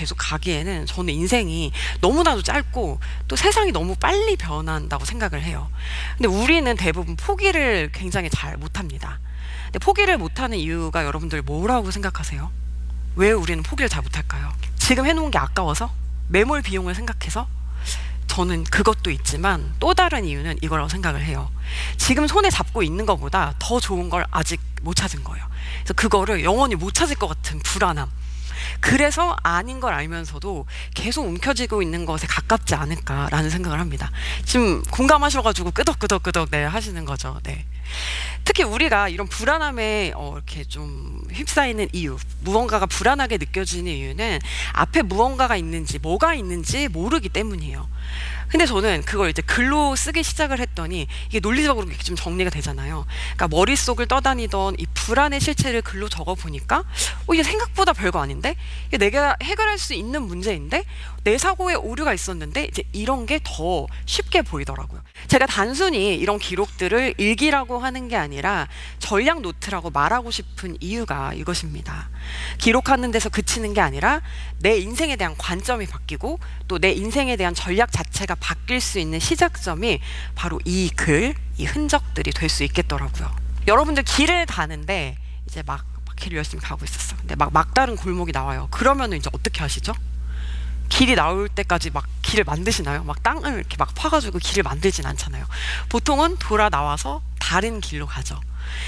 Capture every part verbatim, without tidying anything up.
계속 가기에는 저는 인생이 너무나도 짧고 또 세상이 너무 빨리 변한다고 생각을 해요. 근데 우리는 대부분 포기를 굉장히 잘 못합니다. 근데 포기를 못하는 이유가 여러분들 뭐라고 생각하세요? 왜 우리는 포기를 잘 못할까요? 지금 해놓은 게 아까워서? 매몰 비용을 생각해서? 저는 그것도 있지만 또 다른 이유는 이거라고 생각을 해요. 지금 손에 잡고 있는 것보다 더 좋은 걸 아직 못 찾은 거예요. 그래서 그거를 영원히 못 찾을 것 같은 불안함. 그래서 아닌 걸 알면서도 계속 움켜쥐고 있는 것에 가깝지 않을까라는 생각을 합니다. 지금 공감하셔가지고 끄덕끄덕끄덕 네 하시는 거죠. 네. 특히 우리가 이런 불안함에 어, 이렇게 좀 휩싸이는 이유, 무언가가 불안하게 느껴지는 이유는 앞에 무언가가 있는지 뭐가 있는지 모르기 때문이에요. 근데 저는 그걸 이제 글로 쓰기 시작을 했더니 이게 논리적으로 좀 정리가 되잖아요. 그러니까 머릿속을 떠다니던 이 불안의 실체를 글로 적어 보니까 어, 이게 생각보다 별거 아닌데? 이게 내가 해결할 수 있는 문제인데? 내 사고에 오류가 있었는데? 이제 이런 게 더 쉽게 보이더라고요. 제가 단순히 이런 기록들을 일기라고 하는 게 아니라 전략 노트라고 말하고 싶은 이유가 이것입니다. 기록하는 데서 그치는 게 아니라 내 인생에 대한 관점이 바뀌고 또 내 인생에 대한 전략 자체가 바뀔 수 있는 시작점이 바로 이 글, 이 흔적들이 될 수 있겠더라고요. 여러분들 길을 가는데 이제 막, 막 길을 열심히 가고 있었어. 근데 막 막다른 골목이 나와요. 그러면은 이제 어떻게 하시죠? 길이 나올 때까지 막 길을 만드시나요? 막 땅을 이렇게 막 파가지고 길을 만들진 않잖아요. 보통은 돌아 나와서 다른 길로 가죠.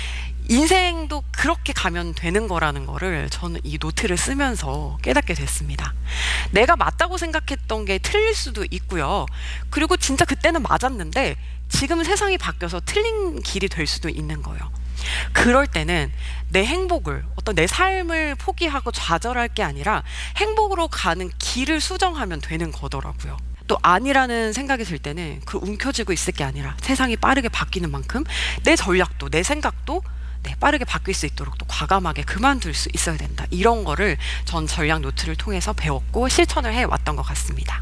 인생도 그렇게 가면 되는 거라는 거를 저는 이 노트를 쓰면서 깨닫게 됐습니다. 내가 맞다고 생각했던 게 틀릴 수도 있고요. 그리고 진짜 그때는 맞았는데 지금 세상이 바뀌어서 틀린 길이 될 수도 있는 거예요. 그럴 때는 내 행복을, 어떤 내 삶을 포기하고 좌절할 게 아니라 행복으로 가는 길을 수정하면 되는 거더라고요. 또 아니라는 생각이 들 때는 그 움켜쥐고 있을 게 아니라 세상이 빠르게 바뀌는 만큼 내 전략도 내 생각도 네, 빠르게 바뀔 수 있도록 또 과감하게 그만둘 수 있어야 된다. 이런 거를 전 전략 노트를 통해서 배웠고 실천을 해왔던 것 같습니다.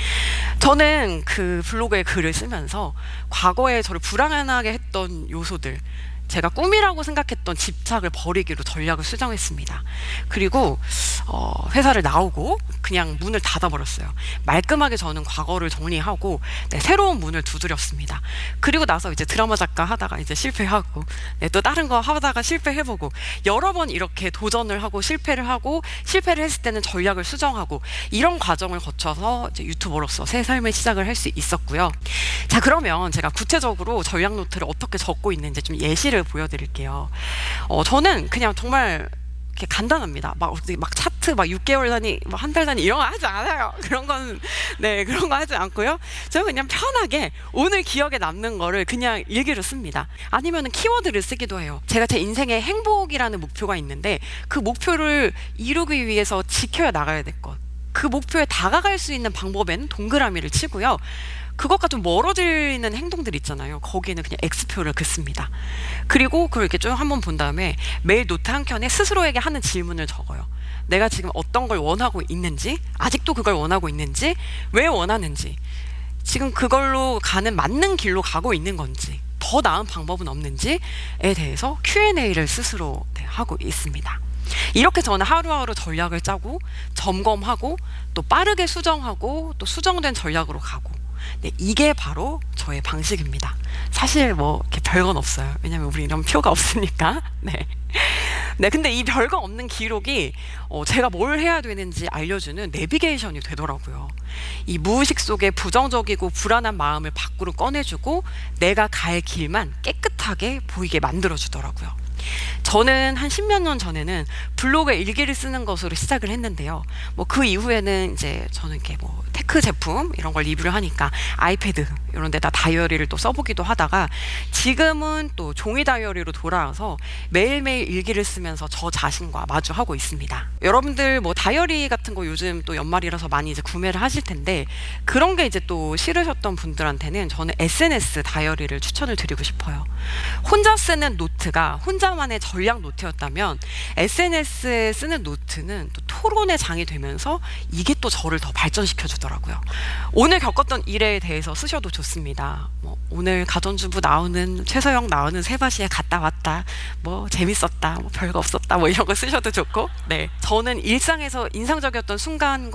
저는 그 블로그에 글을 쓰면서 과거에 저를 불안하게 했던 요소들, 제가 꿈이라고 생각했던 집착을 버리기로 전략을 수정했습니다. 그리고 어, 회사를 나오고 그냥 문을 닫아버렸어요. 말끔하게 저는 과거를 정리하고 네, 새로운 문을 두드렸습니다. 그리고 나서 이제 드라마 작가 하다가 이제 실패하고 네, 또 다른 거 하다가 실패해보고 여러 번 이렇게 도전을 하고 실패를 하고 실패를 했을 때는 전략을 수정하고 이런 과정을 거쳐서 이제 유튜버로서 새 삶의 시작을 할 수 있었고요. 자, 그러면 제가 구체적으로 전략 노트를 어떻게 적고 있는지 좀 예시를 보여드릴게요. 어, 저는 그냥 정말 이렇게 간단합니다. 막, 막 차트, 막 육 개월 단위, 막 한 달 단위 이런 거 하지 않아요. 그런 건, 네, 그런 거 하지 않고요. 저는 그냥 편하게 오늘 기억에 남는 거를 그냥 일기로 씁니다. 아니면은 키워드를 쓰기도 해요. 제가 제 인생에 행복이라는 목표가 있는데 그 목표를 이루기 위해서 지켜야 나가야 될 것. 그 목표에 다가갈 수 있는 방법에는 동그라미를 치고요. 그것과 좀 멀어지는 행동들 있잖아요. 거기에는 그냥 X표를 긋습니다. 그리고 그걸 이렇게 좀 한번 본 다음에 매일 노트 한 켠에 스스로에게 하는 질문을 적어요. 내가 지금 어떤 걸 원하고 있는지, 아직도 그걸 원하고 있는지, 왜 원하는지, 지금 그걸로 가는 맞는 길로 가고 있는 건지, 더 나은 방법은 없는지에 대해서 큐 앤 에이를 스스로 네, 하고 있습니다. 이렇게 저는 하루하루 전략을 짜고 점검하고 또 빠르게 수정하고 또 수정된 전략으로 가고 네, 이게 바로 저의 방식입니다. 사실 뭐 이렇게 별건 없어요. 왜냐면 우리 이런 표가 없으니까. 네. 네, 근데 이 별거 없는 기록이 어, 제가 뭘 해야 되는지 알려주는 내비게이션이 되더라고요. 이 무의식 속에 부정적이고 불안한 마음을 밖으로 꺼내주고 내가 갈 길만 깨끗하게 보이게 만들어주더라고요. 저는 한 십몇 년 전에는 블로그에 일기를 쓰는 것으로 시작을 했는데요. 뭐 그 이후에는 이제 저는 이렇게 뭐 테크 제품 이런 걸 리뷰를 하니까 아이패드 이런 데다 다이어리를 또 써보기도 하다가 지금은 또 종이 다이어리로 돌아와서 매일매일 일기를 쓰면서 저 자신과 마주하고 있습니다. 여러분들 뭐 다이어리 같은 거 요즘 또 연말이라서 많이 이제 구매를 하실 텐데 그런 게 이제 또 싫으셨던 분들한테는 저는 에스 엔 에스 다이어리를 추천을 드리고 싶어요. 혼자 쓰는 노트가 혼자만의 전략 노트였다면 에스 엔 에스에 쓰는 노트는 또 토론의 장이 되면서 이게 또 저를 더 발전시켜 주더라고요. 오늘 겪었던 일에 대해서 쓰셔도 좋습니다. 뭐 오늘 가전주부 나오는 최서영 나오는 세바시에 갔다 왔다, 뭐 재밌었다, 뭐 별거 없었다, 뭐 이런 거 쓰셔도 좋고, 네, 저는 일상에서 인상적이었던 순간과